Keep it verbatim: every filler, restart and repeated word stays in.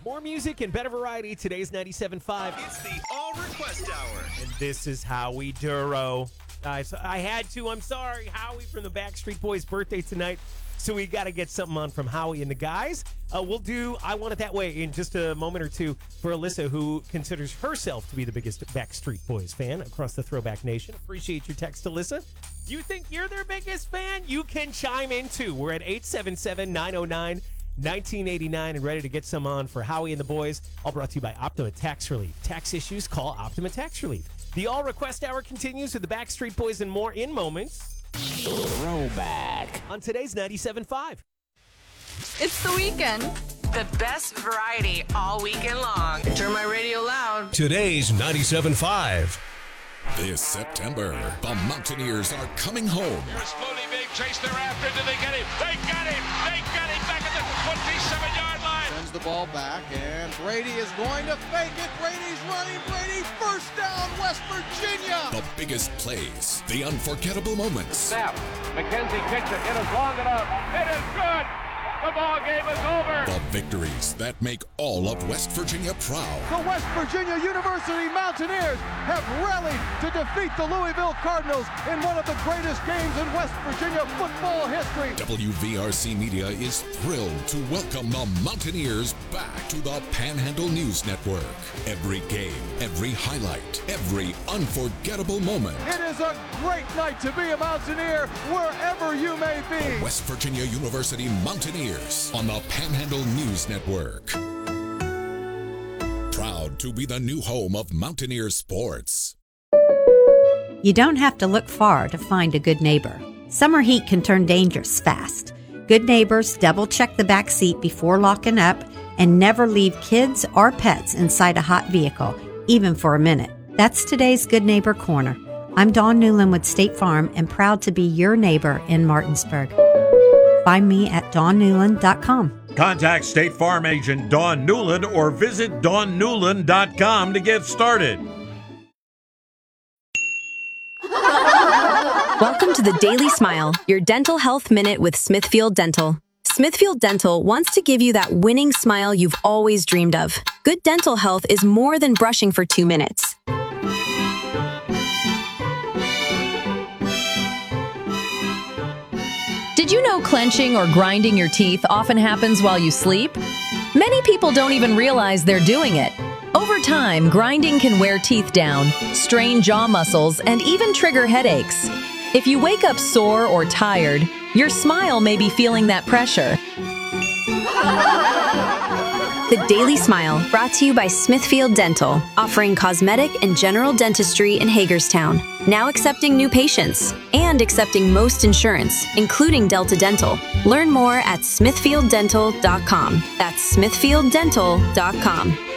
More music and better variety. Today's ninety-seven point five. It's the All Request Hour. And this is Howie Duro. Guys, I had to. I'm sorry. Howie from the Backstreet Boys' birthday tonight. So we got to get something on from Howie and the guys. Uh, we'll do I Want It That Way in just a moment or two for Alyssa, who considers herself to be the biggest Backstreet Boys fan across the Throwback Nation. Appreciate your text, Alyssa. You think you're their biggest fan? You can chime in, too. We're at eight seven seven, nine oh nine, nineteen eighty-nine and ready to get some on for Howie and the boys. All brought to you by Optima Tax Relief. Tax issues? Call Optima Tax Relief. The All Request Hour continues with the Backstreet Boys and more in moments. Throwback. On today's ninety-seven point five. It's the weekend. The best variety all weekend long. Turn my radio loud. Today's ninety-seven point five. This September, the Mountaineers are coming home. Here's Mooney being chased thereafter. Do they get him? They got him! They got him back at the twenty-seven-yard line. Sends the ball back, and Brady is going to fake it. Brady's running. Brady, first down, West Virginia. The biggest plays, the unforgettable moments. Snap. McKenzie kicks it. It is long enough. It is good. The ball game is over. The victories that make all of West Virginia proud. The West Virginia University Mountaineers have rallied to defeat the Louisville Cardinals in one of the greatest games in West Virginia football history. W V R C Media is thrilled to welcome the Mountaineers back to the Panhandle News Network. Every game, every highlight, every unforgettable moment. It is a great night to be a Mountaineer wherever you may be. The West Virginia University Mountaineers on the Panhandle News Network. Proud to be the new home of Mountaineer sports. You don't have to look far to find a good neighbor. Summer heat can turn dangerous fast. Good neighbors double check the back seat before locking up and never leave kids or pets inside a hot vehicle, even for a minute. That's today's Good Neighbor Corner. I'm Dawn Newland with State Farm and proud to be your neighbor in Martinsburg. Find me at dawn newland dot com. Contact State Farm agent Dawn Newland or visit dawn newland dot com to get started. Welcome to the Daily Smile, your dental health minute with Smithfield Dental. Smithfield Dental wants to give you that winning smile you've always dreamed of. Good dental health is more than brushing for two minutes. Did you know clenching or grinding your teeth often happens while you sleep? Many people don't even realize they're doing it. Over time, grinding can wear teeth down, strain jaw muscles, and even trigger headaches. If you wake up sore or tired, your smile may be feeling that pressure. The Daily Smile, brought to you by Smithfield Dental, offering cosmetic and general dentistry in Hagerstown. Now accepting new patients and accepting most insurance, including Delta Dental. Learn more at smithfield dental dot com. That's smithfield dental dot com.